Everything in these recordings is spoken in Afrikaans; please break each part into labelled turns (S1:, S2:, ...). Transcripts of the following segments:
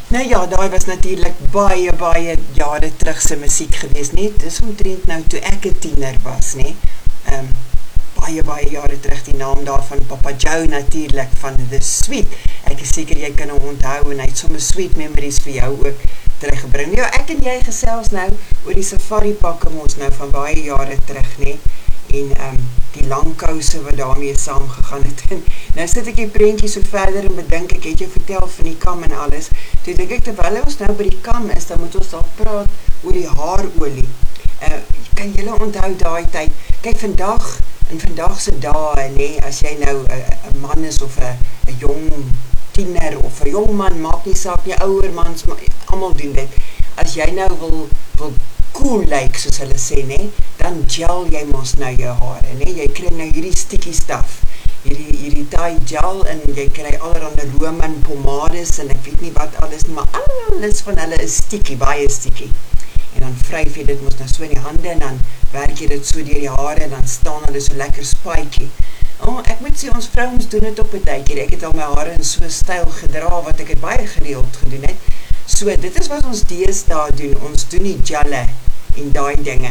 S1: Nou ja, daai was natuurlijk baie jare terug sy musiek gewees, nie? Dis omtrent nou toe ek 'n tiener was, nie? Baie jare terug, die naam daarvan Papa Joe natuurlijk, van The Sweet. Ek is seker jy kan hom onthou, en hy het soms sweet memories vir jou ook teruggebring. Ja, ek en jy gesels nou oor die safari pakke ons nou van baie jare terug, nie? En die lang kouse wat daarmee saamgegaan het. En nou sit ek die prentjie so verder en bedink, ek het jou vertel van die kam en alles. Toe dink ek, terwyl ons nou by die kam is, dan moet ons daar praat oor die haarolie. Kan julle onthou daai tyd? Kyk, in vandagse dae, nee, as jy nou 'n man is of 'n jong tiener of 'n jong man, maak nie saak nie, ouer mans, almal doen dit. As jy nou wil cool lyk, soos hulle sê, nee, dan gel jy mos nou jou hare, nee, jy kry nou hierdie sticky stuff, hierdie Thai gel, en jy kry allerhande Roman pomades, en ek weet nie wat alles, maar alles van hulle is sticky, baie sticky. En dan vryf jy dit mos nou so in die hande, en dan werk jy dit so deur die hare, en dan staan hulle so lekker spiky. Ek moet sê, ons vrouens doen het op 'n tydjie, ek het al my hare in so styl gedra, wat ek het baie gereeld gedoen het. So, dit is wat ons deesdae doen, ons doen die gelle, en daai dinge,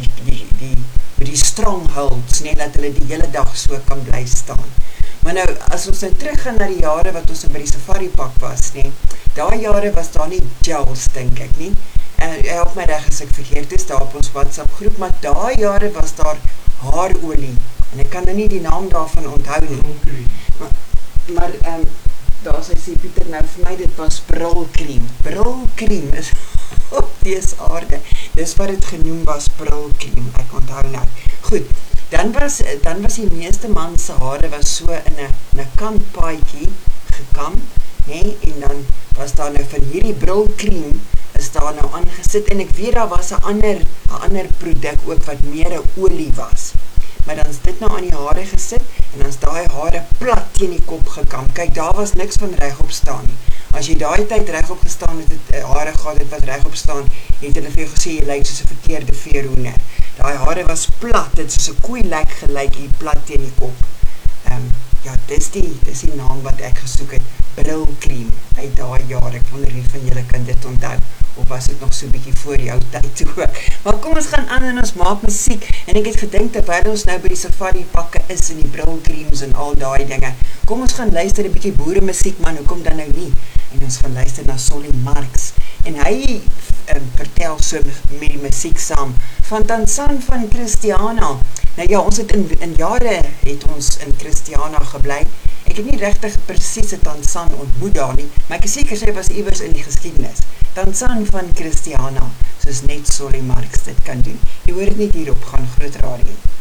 S1: die strongholds, nie, dat hulle die hele dag so kan bly staan. Maar nou, as ons nou teruggaan na die jare wat ons by die safari pak was, nie, daai jare was daar nie gels, dink ek, nie, help my reg as ek verkeerd is, daar op ons WhatsApp groep, maar daai jare was daar haarolie, en ek kan nou nie die naam daarvan onthou nie, maar daar sê Pieter nou vir my, dit was brilkriem is op dese aarde, dis wat het genoem was, brilkriem, ek onthou nou. Goed, dan was die meeste man se hare was so in 'n kantpaadjie gekam, nee, en dan was daar nou van hierdie brilkriem is daar nou aangesit, en ek weet daar was 'n ander produk ook wat meer 'n olie was. Maar dan is dit nou aan die hare gesit, en dan is daai hare plat teen die kop gekam. Kyk, daar was niks van regop staan nie. As jy daai tyd regop gestaan het, hare gehad het wat regop staan, het hulle vir jou gesê, jy lyk soos 'n verkeerde veerhoender. Daai hare was plat, dit soos 'n koeilek gelyk hier plat teen die kop. Ja, dis die naam wat ek gesoek het, brilkriem, uit daai jare. Ek wonder wie van julle kan dit onthou, of was dit nog so 'n bietjie voor jou tyd toe ook. Maar kom ons gaan aan en ons maak musiek, en ek het gedink, terwyl ons nou by die safari pakke is, en die brilkreams en al daai dinge, kom ons gaan luister 'n bietjie boere musiek, man, hoekom dan nou nie? En ons gaan luister na Solly Marx, en hy vertel so met die musiek saam, van Tansan van Christiana. Nou ja, ons het in jare het ons in Christiana gebly. Ek het nie regtig presies 'n Tansan ontmoet daar nie, maar ek is seker sy was iewers in die geskiedenis. Tansan van Christiana, soos net Solly Marx dit kan doen. Jy hoor dit net hierop, gaan Groot Radio.